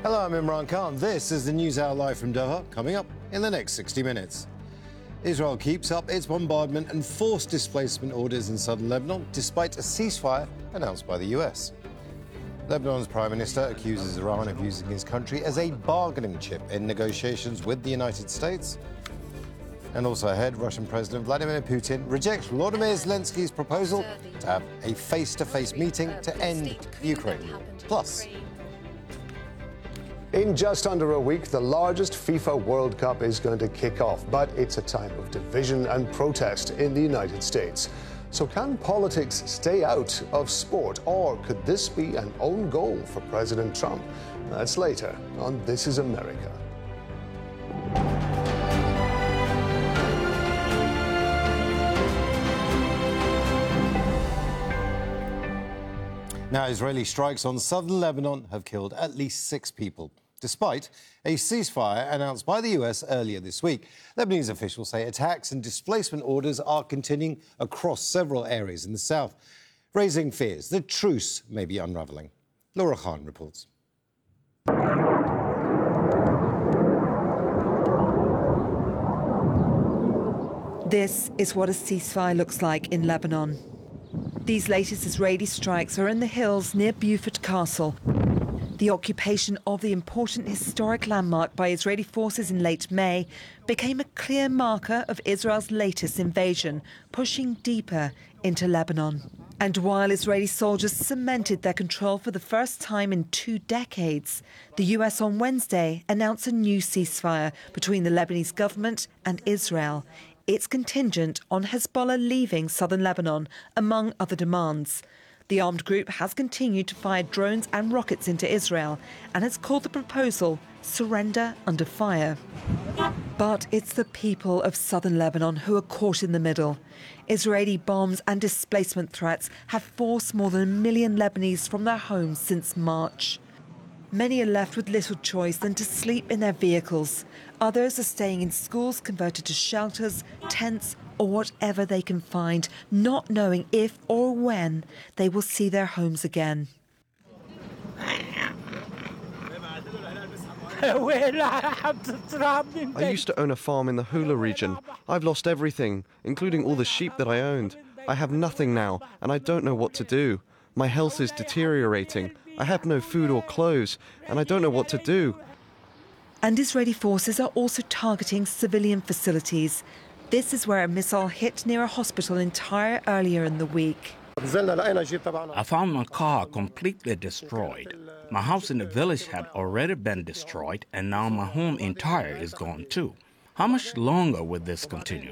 Hello, I'm Imran Khan. This is the News Hour live from Doha, coming up in the next 60 minutes. Israel keeps up its bombardment and forced displacement orders in southern Lebanon, despite a ceasefire announced by the US. Lebanon's Prime Minister accuses Iran of using his country as a bargaining chip in negotiations with the United States. And also ahead, Russian President Vladimir Putin rejects Volodymyr Zelensky's proposal to have a face-to-face meeting to end the Ukraine war. Plus, in just under a week, the largest FIFA World Cup is going to kick off, but it's a time of division and protest in the United States. So can politics stay out of sport, or could this be an own goal for President Trump? That's later on This Is America. Now, Israeli strikes on southern Lebanon have killed at least 6 people, despite a ceasefire announced by the US earlier this week. Lebanese officials say attacks and displacement orders are continuing across several areas in the south, raising fears the truce may be unravelling. Laura Khan reports. This is what a ceasefire looks like in Lebanon. These latest Israeli strikes are in the hills near Beaufort Castle. The occupation of the important historic landmark by Israeli forces in late May became a clear marker of Israel's latest invasion, pushing deeper into Lebanon. And while Israeli soldiers cemented their control for the first time in 2 decades, the US on Wednesday announced a new ceasefire between the Lebanese government and Israel. It's contingent on Hezbollah leaving southern Lebanon, among other demands. The armed group has continued to fire drones and rockets into Israel and has called the proposal surrender under fire. But it's the people of southern Lebanon who are caught in the middle. Israeli bombs and displacement threats have forced more than 1 million Lebanese from their homes since March. Many are left with little choice than to sleep in their vehicles. Others are staying in schools converted to shelters, tents, or whatever they can find, not knowing if or when they will see their homes again. I used to own a farm in the Hula region. I've lost everything, including all the sheep that I owned. I have nothing now, and I don't know what to do. My health is deteriorating. I have no food or clothes, and I don't know what to do. And Israeli forces are also targeting civilian facilities. This is where a missile hit near a hospital in Tyre earlier in the week. I found my car completely destroyed. My house in the village had already been destroyed, and now my home in Tyre is gone too. How much longer will this continue?